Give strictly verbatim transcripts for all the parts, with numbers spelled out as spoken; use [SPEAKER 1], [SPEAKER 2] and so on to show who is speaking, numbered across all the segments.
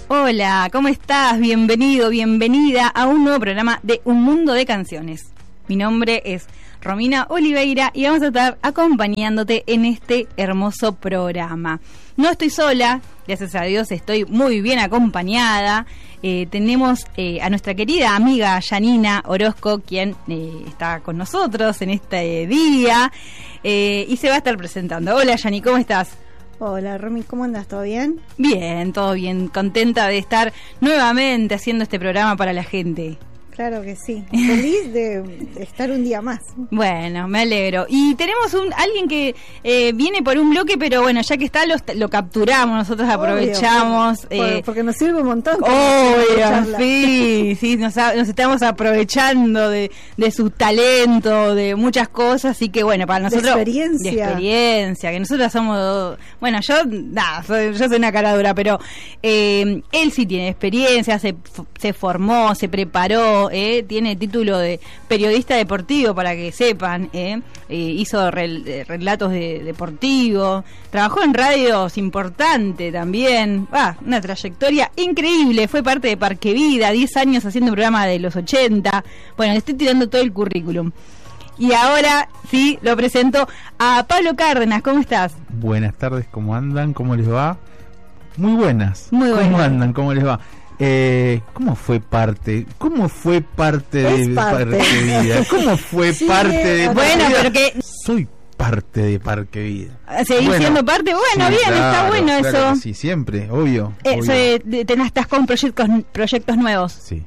[SPEAKER 1] Hola, ¿cómo estás? Bienvenido, bienvenida a un nuevo programa de Un Mundo de Canciones. Mi nombre es Romina Oliveira y vamos a estar acompañándote en este hermoso programa. No estoy sola, gracias a Dios estoy muy bien acompañada. Eh, tenemos eh, a nuestra querida amiga Janina Orozco, quien eh, está con nosotros en este día eh, y se va a estar presentando. Hola Jani, ¿cómo estás?
[SPEAKER 2] Hola Romy, ¿cómo andas? ¿Todo bien?
[SPEAKER 1] Bien, todo bien, contenta de estar nuevamente haciendo este programa para la gente.
[SPEAKER 2] Claro que sí, feliz de, de estar un día más.
[SPEAKER 1] Bueno, me alegro. Y tenemos un alguien que eh, viene por un bloque, pero bueno, ya que está, lo, lo capturamos, nosotros aprovechamos.
[SPEAKER 2] Obvio,
[SPEAKER 1] eh,
[SPEAKER 2] porque nos sirve un montón.
[SPEAKER 1] Obvio, sí, sí, nos, nos estamos aprovechando de, de su talento, de muchas cosas, así que bueno, para nosotros...
[SPEAKER 2] De experiencia.
[SPEAKER 1] De experiencia, que nosotros somos... Bueno, yo, nada, soy, yo soy una cara dura, pero eh, él sí tiene experiencia, se, se formó, se preparó, Eh, tiene título de periodista deportivo, para que sepan, eh, eh, hizo rel, eh, relatos de, deportivos, trabajó en radios importante también, ah, una trayectoria increíble, fue parte de Parque Vida, diez años haciendo programa de los ochenta, bueno, le estoy tirando todo el currículum. Y ahora sí, lo presento a Pablo Cárdenas. ¿Cómo estás?
[SPEAKER 3] Buenas tardes, ¿cómo andan? ¿Cómo les va? Muy buenas.
[SPEAKER 1] Muy buenas.
[SPEAKER 3] ¿Cómo andan? ¿Cómo les va? Eh, ¿Cómo fue parte? ¿Cómo fue parte de
[SPEAKER 2] parte.
[SPEAKER 3] Parque Vida? ¿Cómo fue
[SPEAKER 2] Sí,
[SPEAKER 3] parte de Parque
[SPEAKER 1] bueno,
[SPEAKER 3] Vida?
[SPEAKER 1] pero que...
[SPEAKER 3] Soy parte de Parque Vida.
[SPEAKER 1] ¿Seguís
[SPEAKER 3] Bueno,
[SPEAKER 1] siendo parte? Bueno,
[SPEAKER 3] sí,
[SPEAKER 1] bien,
[SPEAKER 3] claro,
[SPEAKER 1] está bueno
[SPEAKER 3] claro
[SPEAKER 1] eso.
[SPEAKER 3] que sí, siempre, obvio.
[SPEAKER 1] Eh,
[SPEAKER 3] obvio.
[SPEAKER 1] soy- de- tenés- estás con proyectos, proyectos nuevos.
[SPEAKER 3] Sí.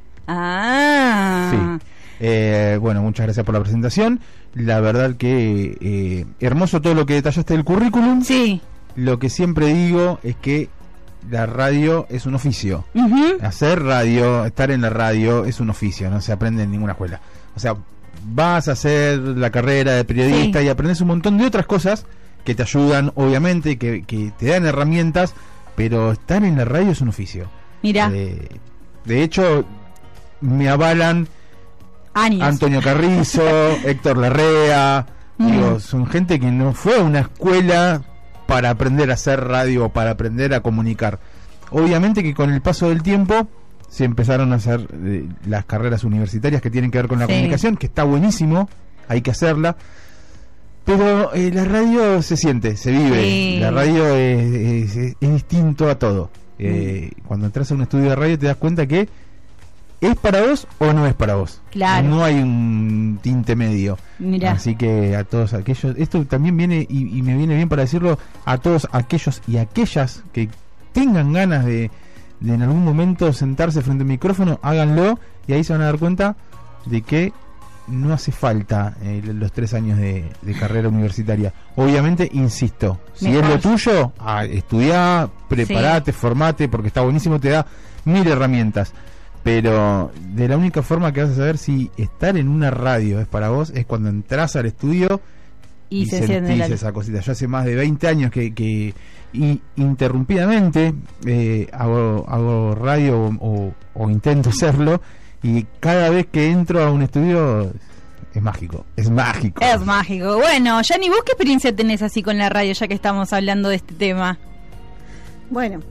[SPEAKER 1] Ah.
[SPEAKER 3] Sí. Eh, bueno, muchas gracias por la presentación. La verdad que eh, hermoso todo lo que detallaste del currículum.
[SPEAKER 1] Sí.
[SPEAKER 3] Lo que siempre digo es que la radio es un oficio.
[SPEAKER 1] Ujú.
[SPEAKER 3] Hacer radio, estar en la radio es un oficio, no se aprende en ninguna escuela. O sea, vas a hacer la carrera de periodista
[SPEAKER 1] Sí.
[SPEAKER 3] y aprendes un montón de otras cosas que te ayudan, obviamente, que, que te dan herramientas, pero estar en la radio es un oficio.
[SPEAKER 1] Mira,
[SPEAKER 3] Eh, de hecho, me avalan
[SPEAKER 1] años.
[SPEAKER 3] Antonio Carrizo, Héctor Larrea,
[SPEAKER 1] Mm.
[SPEAKER 3] digo, son gente que no fue a una escuela para aprender a hacer radio o para aprender a comunicar. Obviamente que con el paso del tiempo se empezaron a hacer eh, las carreras universitarias que tienen que ver con la
[SPEAKER 1] Sí.
[SPEAKER 3] comunicación, que está buenísimo, hay que hacerla, pero eh, la radio se siente, se vive,
[SPEAKER 1] Sí.
[SPEAKER 3] la radio es, es- es distinto a todo. Eh,
[SPEAKER 1] Mm.
[SPEAKER 3] Cuando entras a un estudio de radio te das cuenta que ¿es para vos o no es para vos?
[SPEAKER 1] Claro.
[SPEAKER 3] No hay un tinte medio.
[SPEAKER 1] Mirá.
[SPEAKER 3] Así que a todos aquellos, esto también viene y, y me viene bien para decirlo, a todos aquellos y aquellas que tengan ganas de, de en algún momento sentarse frente al micrófono, háganlo y ahí se van a dar cuenta de que no hace falta eh, los tres años de, de carrera universitaria. Obviamente, insisto, si
[SPEAKER 1] Mejor.
[SPEAKER 3] es lo tuyo, ah, estudiá, preparate, formate, porque está buenísimo, te da mil herramientas. Pero de la única forma que vas a saber si estar en una radio es para vos es cuando entras al estudio
[SPEAKER 1] Y
[SPEAKER 3] y,
[SPEAKER 1] se enciende
[SPEAKER 3] sentís
[SPEAKER 1] la-
[SPEAKER 3] esa cosita. Yo hace más de veinte años que, que y, interrumpidamente eh, hago, hago radio o, o, o intento hacerlo, y cada vez que entro a un estudio es mágico, es mágico.
[SPEAKER 1] Es mágico. Bueno, Jani, ¿vos qué experiencia tenés así con la radio, ya que estamos hablando de este tema?
[SPEAKER 2] Bueno,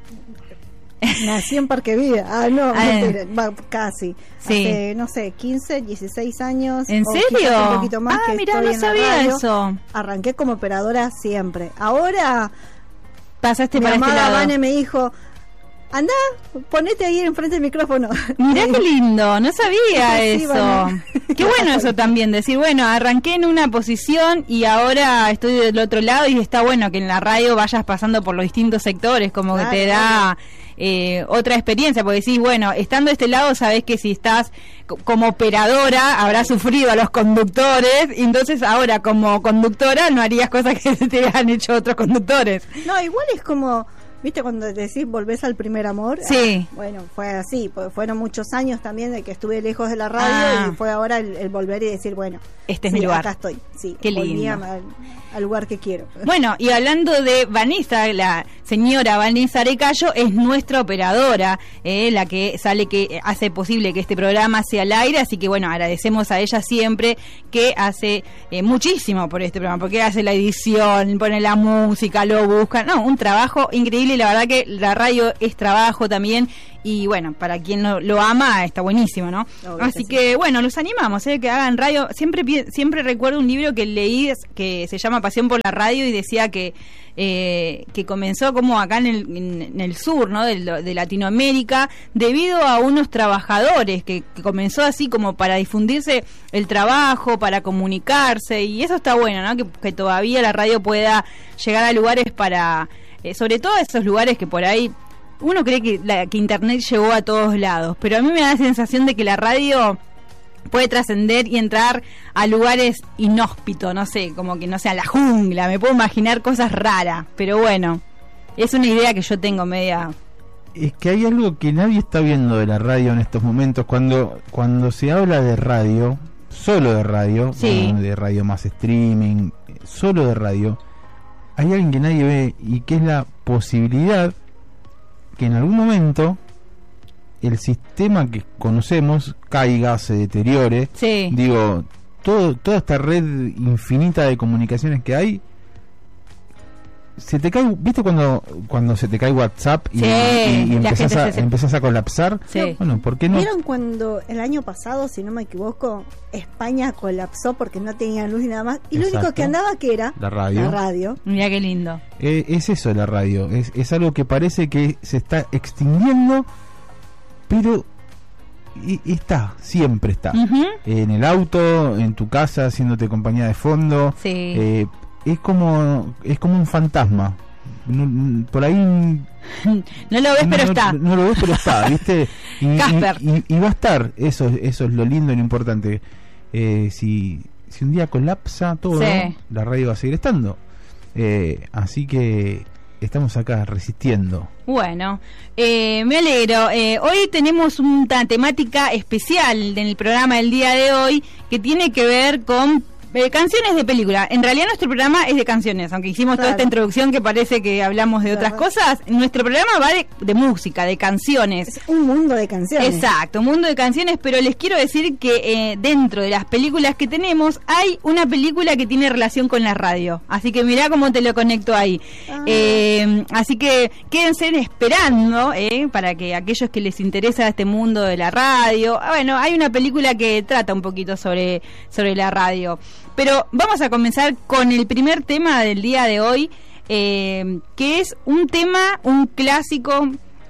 [SPEAKER 2] nací en Parque Vida. Ah, no,
[SPEAKER 1] Ah,
[SPEAKER 2] mentira, va, casi.
[SPEAKER 1] sí.
[SPEAKER 2] Hace, no sé, quince, dieciséis años.
[SPEAKER 1] ¿En
[SPEAKER 2] o
[SPEAKER 1] serio?
[SPEAKER 2] quizás un poquito más
[SPEAKER 1] Ah,
[SPEAKER 2] que
[SPEAKER 1] mirá,
[SPEAKER 2] estoy
[SPEAKER 1] no
[SPEAKER 2] en la
[SPEAKER 1] sabía
[SPEAKER 2] radio.
[SPEAKER 1] eso.
[SPEAKER 2] Arranqué como operadora siempre. Ahora,
[SPEAKER 1] Pasaste
[SPEAKER 2] mi
[SPEAKER 1] para este
[SPEAKER 2] amada
[SPEAKER 1] lado.
[SPEAKER 2] Vane me dijo, anda, ponete ahí enfrente del micrófono.
[SPEAKER 1] Mirá qué lindo, no sabía
[SPEAKER 2] Sí,
[SPEAKER 1] eso.
[SPEAKER 2] Vane.
[SPEAKER 1] Qué bueno eso también, decir, bueno, arranqué en una posición y ahora estoy del otro lado, y está bueno que en la radio vayas pasando por los distintos sectores, como
[SPEAKER 2] Claro,
[SPEAKER 1] que te da eh, otra experiencia, porque decís, bueno, estando de este lado sabés que si estás co- como operadora habrás sufrido a los conductores, y entonces ahora como conductora no harías cosas que te han hecho otros conductores.
[SPEAKER 2] No, igual es como, ¿viste cuando decís volvés al primer amor?
[SPEAKER 1] Sí.
[SPEAKER 2] Ah, bueno, fue así, pues fueron muchos años también de que estuve lejos de la radio
[SPEAKER 1] Ah.
[SPEAKER 2] y fue ahora el, el volver y decir, bueno,
[SPEAKER 1] este es
[SPEAKER 2] sí,
[SPEAKER 1] mi lugar.
[SPEAKER 2] Acá estoy, sí.
[SPEAKER 1] Qué
[SPEAKER 2] Volví
[SPEAKER 1] lindo.
[SPEAKER 2] al, al lugar que quiero.
[SPEAKER 1] Bueno, y hablando de Vanessa, la señora Vanessa Arecayo es nuestra operadora, eh, la que sale, que hace posible que este programa sea al aire, así que bueno, agradecemos a ella siempre, que hace eh, muchísimo por este programa, porque hace la edición, pone la música, lo busca, no, un trabajo increíble, y la verdad que la radio es trabajo también, y bueno, para quien no, lo ama, está buenísimo, ¿no?
[SPEAKER 2] Obvio
[SPEAKER 1] Así
[SPEAKER 2] que
[SPEAKER 1] que,
[SPEAKER 2] sí.
[SPEAKER 1] bueno, los animamos, ¿eh? Que hagan radio. Siempre pi- siempre recuerdo un libro que leí que se llama Pasión por la Radio, y decía que eh, que comenzó como acá en el, en, en el sur, ¿no? De, de Latinoamérica, debido a unos trabajadores, que, que comenzó así como para difundirse el trabajo, para comunicarse, y eso está bueno, ¿no? Que, que todavía la radio pueda llegar a lugares para, eh, sobre todo esos lugares que por ahí uno cree que, la, que internet llegó a todos lados, pero a mí me da la sensación de que la radio puede trascender y entrar a lugares inhóspitos, no sé, como que no sea la jungla, me puedo imaginar cosas raras, pero bueno, es una idea que yo tengo media.
[SPEAKER 3] Es que hay algo que nadie está viendo de la radio en estos momentos. Cuando cuando se habla de radio, solo de radio,
[SPEAKER 1] Sí.
[SPEAKER 3] bueno, de radio más streaming, solo de radio, hay alguien que nadie ve, y que es la posibilidad que en algún momento el sistema que conocemos caiga, se deteriore.
[SPEAKER 1] Sí.
[SPEAKER 3] Digo, todo, toda esta red infinita de comunicaciones que hay, se te cae, ¿viste cuando cuando se te cae WhatsApp y,
[SPEAKER 1] Sí,
[SPEAKER 3] y- y
[SPEAKER 1] la
[SPEAKER 3] empezás,
[SPEAKER 1] gente
[SPEAKER 3] a,
[SPEAKER 1] se- se-
[SPEAKER 3] empezás a colapsar?
[SPEAKER 1] Sí.
[SPEAKER 3] Bueno, ¿por qué no?
[SPEAKER 2] ¿Vieron cuando el año pasado, si no me equivoco, España colapsó porque no tenía luz y nada más? Y lo único
[SPEAKER 3] Exacto.
[SPEAKER 2] que andaba que era
[SPEAKER 3] La radio.
[SPEAKER 2] la radio.
[SPEAKER 1] Mira qué lindo.
[SPEAKER 3] Eh, es eso la radio, es, es algo que parece que se está extinguiendo, pero y- está, siempre está.
[SPEAKER 1] Ujú.
[SPEAKER 3] En el auto, en tu casa, haciéndote compañía de fondo.
[SPEAKER 1] Sí.
[SPEAKER 3] Eh, es como es como un fantasma. No- por ahí
[SPEAKER 1] No lo ves, pero
[SPEAKER 3] no,
[SPEAKER 1] está.
[SPEAKER 3] no lo ves, pero está, ¿viste? Y,
[SPEAKER 1] Casper.
[SPEAKER 3] y- y- y va a estar, eso, eso es lo lindo y lo importante. Eh, si, si un día colapsa todo,
[SPEAKER 1] Sí.
[SPEAKER 3] la radio va a seguir estando. Eh, así que estamos acá resistiendo.
[SPEAKER 1] Bueno, eh, me alegro. Eh, hoy tenemos una temática especial en el programa del día de hoy, que tiene que ver con eh, canciones de película. En realidad nuestro programa es de canciones, aunque hicimos toda
[SPEAKER 2] Claro.
[SPEAKER 1] esta introducción que parece que hablamos de otras
[SPEAKER 2] Claro.
[SPEAKER 1] cosas. Nuestro programa va de, de música, de canciones.
[SPEAKER 2] Es un mundo de canciones.
[SPEAKER 1] Exacto, mundo de canciones, pero les quiero decir que eh, dentro de las películas que tenemos hay una película que tiene relación con la radio, así que mirá cómo te lo conecto ahí.
[SPEAKER 2] Ah.
[SPEAKER 1] Eh, así que quédense esperando eh, para que aquellos que les interesa este mundo de la radio, ah, bueno, hay una película que trata un poquito sobre, sobre la radio, pero vamos a comenzar con el primer tema del día de hoy, eh, que es un tema, un clásico.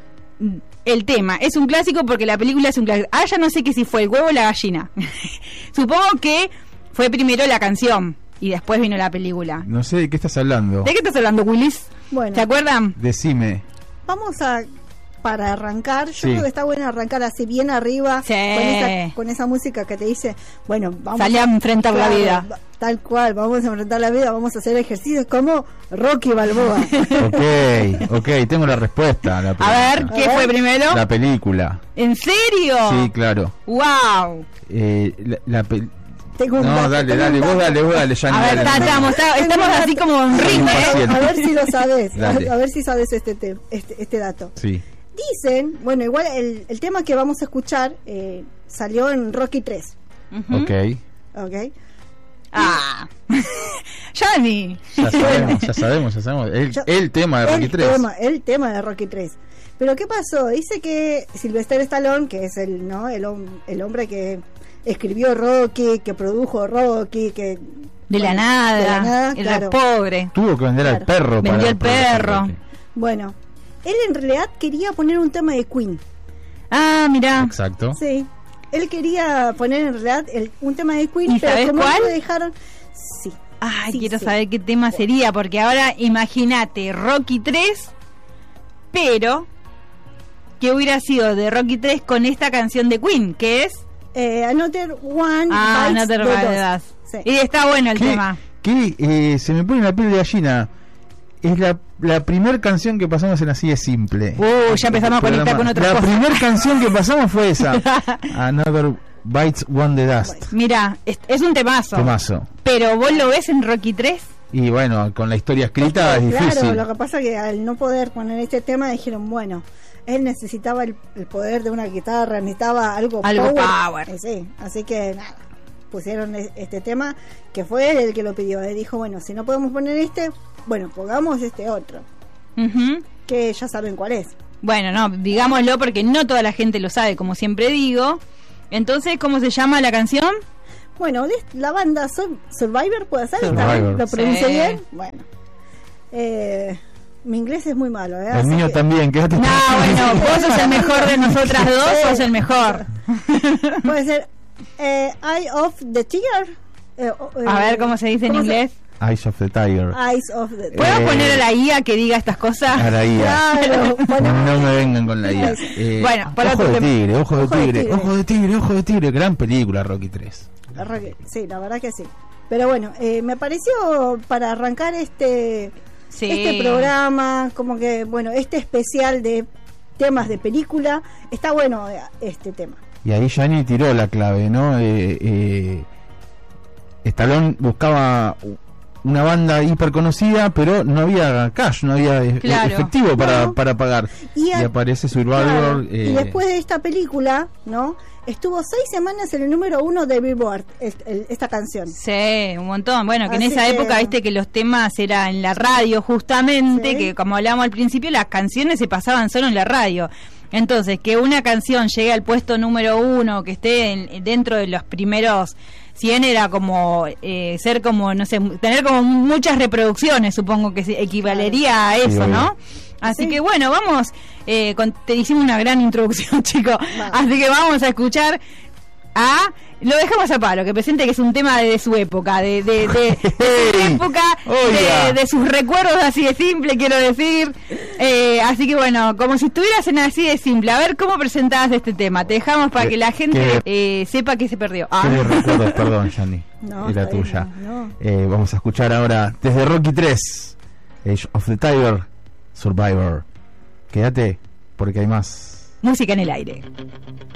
[SPEAKER 1] El tema es un clásico porque la película es un clásico. Ah, ya no sé que si fue el huevo o la gallina. Supongo que fue primero la canción y después vino la película.
[SPEAKER 3] No sé de qué estás hablando.
[SPEAKER 1] ¿De qué estás hablando, Willis?
[SPEAKER 2] Bueno,
[SPEAKER 1] ¿Se acuerdan?
[SPEAKER 3] Decime.
[SPEAKER 2] vamos a, para arrancar, yo
[SPEAKER 3] Sí.
[SPEAKER 2] creo que está bueno arrancar así bien arriba,
[SPEAKER 1] Sí.
[SPEAKER 2] con, esa, con esa música que te dice, bueno, vamos
[SPEAKER 1] Salí a enfrentar la
[SPEAKER 2] claro,
[SPEAKER 1] vida.
[SPEAKER 2] va- tal cual, vamos a enfrentar la vida, vamos a hacer ejercicios como Rocky Balboa.
[SPEAKER 3] Ok, ok, tengo la respuesta. A, la
[SPEAKER 1] A ver,
[SPEAKER 3] pregunta.
[SPEAKER 1] ¿qué
[SPEAKER 2] A ver.
[SPEAKER 1] fue primero?
[SPEAKER 3] La película.
[SPEAKER 1] ¿En serio?
[SPEAKER 3] Sí, claro.
[SPEAKER 1] ¡Wow!
[SPEAKER 3] Eh, la, la pel-
[SPEAKER 2] Tengo un
[SPEAKER 3] No,
[SPEAKER 2] dato,
[SPEAKER 3] dale,
[SPEAKER 2] tengo
[SPEAKER 3] dale,
[SPEAKER 2] un
[SPEAKER 3] vos
[SPEAKER 2] dato.
[SPEAKER 3] dale, vos dale, ya
[SPEAKER 1] A ver, está- estamos, está- estamos así como en
[SPEAKER 3] Soy
[SPEAKER 1] ritmo, ¿eh?
[SPEAKER 3] impaciente.
[SPEAKER 2] A ver si lo sabes, a,
[SPEAKER 3] Dale.
[SPEAKER 2] a ver si sabes este, te- este, este dato.
[SPEAKER 3] Sí.
[SPEAKER 2] Dicen, bueno, igual el, el tema que vamos a escuchar eh, salió en Rocky tres,
[SPEAKER 1] Ujú.
[SPEAKER 3] Ok.
[SPEAKER 2] ¿ok?
[SPEAKER 1] Ah. Ya ni.
[SPEAKER 3] Ya sabemos, ya sabemos, ya sabemos. El,
[SPEAKER 2] Yo-
[SPEAKER 3] el tema de Rocky
[SPEAKER 2] el
[SPEAKER 3] tres.
[SPEAKER 2] Tema, el tema de Rocky tres. Pero ¿qué pasó? Dice que Sylvester Stallone, que es el, ¿no? el, hom- el hombre que escribió Rocky, que produjo Rocky, que...
[SPEAKER 1] De la
[SPEAKER 2] bueno,
[SPEAKER 1] nada.
[SPEAKER 2] de la nada,
[SPEAKER 1] el
[SPEAKER 2] claro.
[SPEAKER 1] pobre.
[SPEAKER 3] Tuvo que vender al
[SPEAKER 2] Claro.
[SPEAKER 3] perro para
[SPEAKER 1] Vendió el
[SPEAKER 3] para hacer
[SPEAKER 1] perro.
[SPEAKER 3] Rocky.
[SPEAKER 2] Bueno, él en realidad quería poner un tema de Queen.
[SPEAKER 1] Ah, mirá.
[SPEAKER 3] Exacto.
[SPEAKER 2] Sí. Él quería poner en realidad el- un tema de Queen,
[SPEAKER 1] ¿Y
[SPEAKER 2] pero
[SPEAKER 1] sabés
[SPEAKER 2] como
[SPEAKER 1] cuál?
[SPEAKER 2] no lo dejaron... Sí.
[SPEAKER 1] Ay,
[SPEAKER 2] Sí,
[SPEAKER 1] quiero
[SPEAKER 2] sí.
[SPEAKER 1] saber qué tema sería, porque ahora imagínate Rocky tres, pero que hubiera sido de Rocky tres con esta canción de Queen, que es
[SPEAKER 2] Eh, Another One
[SPEAKER 1] Ah,
[SPEAKER 2] Bites
[SPEAKER 1] no te
[SPEAKER 2] the
[SPEAKER 1] recuerdas.
[SPEAKER 2] Dust. Sí.
[SPEAKER 1] Y está bueno el
[SPEAKER 3] ¿Qué?
[SPEAKER 1] tema.
[SPEAKER 3] Que eh, se me pone la piel de gallina. Es la, la primer canción que pasamos en Así es Simple.
[SPEAKER 1] Uh, ya empezamos a conectar
[SPEAKER 3] Programa.
[SPEAKER 1] con otras
[SPEAKER 3] La
[SPEAKER 1] cosas.
[SPEAKER 3] primera canción que pasamos fue esa. Another Bites One the Dust.
[SPEAKER 1] Mira, es, es un temazo.
[SPEAKER 3] Temazo.
[SPEAKER 1] Pero vos lo ves en Rocky tres.
[SPEAKER 3] Y bueno, con la historia escrita es difícil.
[SPEAKER 2] Claro, lo que pasa es que al no poder poner este tema dijeron, bueno, él necesitaba el, el poder de una guitarra, necesitaba algo,
[SPEAKER 1] algo
[SPEAKER 2] power.
[SPEAKER 1] power.
[SPEAKER 2] Eh, sí, así que nada, pusieron este tema, que fue él el que lo pidió. Él dijo, bueno, si no podemos poner este, bueno, pongamos este otro.
[SPEAKER 1] Uh-huh.
[SPEAKER 2] Que ya saben cuál es.
[SPEAKER 1] Bueno, no, digámoslo porque no toda la gente lo sabe, como siempre digo. Entonces, ¿cómo se llama la canción?
[SPEAKER 2] Bueno, de la banda Sur- Survivor, ¿puede ser?
[SPEAKER 3] Survivor.
[SPEAKER 2] ¿Lo pronuncié
[SPEAKER 1] Sí.
[SPEAKER 2] bien? Bueno. Eh, mi inglés es muy malo, ¿eh?
[SPEAKER 3] El
[SPEAKER 2] Así
[SPEAKER 3] mío
[SPEAKER 2] que-
[SPEAKER 3] también, quédate
[SPEAKER 1] No,
[SPEAKER 3] tranquilo.
[SPEAKER 1] bueno, vos sos el mejor de nosotras dos, sos el mejor.
[SPEAKER 2] Puede ser eh, Eye of the Tiger. Eh, o- eh,
[SPEAKER 1] A ver cómo se dice en
[SPEAKER 2] ¿cómo se-
[SPEAKER 1] inglés.
[SPEAKER 3] Eyes of the Tiger.
[SPEAKER 2] Eyes of the Tiger.
[SPEAKER 1] ¿Puedo
[SPEAKER 3] Eh,
[SPEAKER 1] poner a la I A que diga estas cosas?
[SPEAKER 3] A la I A.
[SPEAKER 2] Claro, bueno,
[SPEAKER 3] No me vengan con la I A. Eh,
[SPEAKER 1] Bueno, para
[SPEAKER 3] ojo
[SPEAKER 1] otro
[SPEAKER 3] de
[SPEAKER 1] tema.
[SPEAKER 3] tigre, ojo de
[SPEAKER 2] Ojo de
[SPEAKER 3] tigre,
[SPEAKER 2] tigre.
[SPEAKER 3] ojo de tigre, ojo de tigre. Gran película, Rocky tres.
[SPEAKER 2] la verdad que- sí, la verdad que sí. Pero bueno, eh, me pareció para arrancar este
[SPEAKER 1] Sí.
[SPEAKER 2] este programa, como que, bueno, este especial de temas de película, está bueno eh, este tema.
[SPEAKER 3] Y ahí Gianni tiró la clave, ¿no? Eh, eh, Stallone buscaba una banda hiper conocida, pero no había cash, no había e-
[SPEAKER 1] Claro.
[SPEAKER 3] efectivo para,
[SPEAKER 2] No.
[SPEAKER 3] para pagar.
[SPEAKER 2] Y
[SPEAKER 3] Y,
[SPEAKER 2] a-
[SPEAKER 3] aparece Survivor.
[SPEAKER 2] Claro,
[SPEAKER 3] eh,
[SPEAKER 2] y después de esta película, ¿no? Estuvo seis semanas en el número uno de Billboard, el- el- esta canción.
[SPEAKER 1] Sí, un montón. Bueno, que en
[SPEAKER 2] Así
[SPEAKER 1] esa
[SPEAKER 2] que-
[SPEAKER 1] época, viste que los temas eran en la radio justamente,
[SPEAKER 2] Sí.
[SPEAKER 1] que como hablábamos al principio, las canciones se pasaban solo en la radio. Entonces, que una canción llegue al puesto número uno, que esté en- dentro de los primeros cien, era como eh, ser como, no sé, tener como muchas reproducciones, supongo que se equivalería a
[SPEAKER 3] Sí,
[SPEAKER 1] eso,
[SPEAKER 3] obvio.
[SPEAKER 1] ¿no? Así
[SPEAKER 2] Sí.
[SPEAKER 1] que bueno, vamos, eh, con- te hicimos una gran introducción, chicos. Así que vamos a escuchar a... Lo dejamos a Pablo, que presente que es un tema de, de su época, de, de, de, de su
[SPEAKER 3] Hey,
[SPEAKER 1] época,
[SPEAKER 3] oiga.
[SPEAKER 1] de, de sus recuerdos así de simple, quiero decir. Eh, así que bueno, como si estuvieras en así de simple. A ver cómo presentabas este tema. Te dejamos para
[SPEAKER 3] ¿Qué-
[SPEAKER 1] que la gente
[SPEAKER 3] qué-
[SPEAKER 1] eh, sepa que se perdió. Ah.
[SPEAKER 3] ¿Qué recuerdos? Perdón, Gianni.
[SPEAKER 2] No,
[SPEAKER 3] Era
[SPEAKER 2] está bien,
[SPEAKER 3] tuya.
[SPEAKER 2] no.
[SPEAKER 3] Eh, vamos a escuchar ahora desde Rocky tres, Age of the Tiger, Survivor. Quédate, porque hay más.
[SPEAKER 1] Música en el aire.